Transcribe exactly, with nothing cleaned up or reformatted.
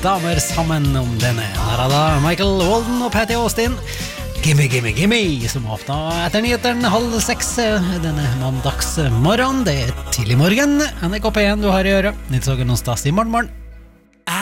damer sammen om denne. Der er da Michael Walden og Patty Austin. Gimme, gimme, gimme, som åpnet etter nyheten halv seks denne mandagsmorgen. Det er tidlig morgen. N R K P en du har i øret. Nytt så onsdag i morgen morgen.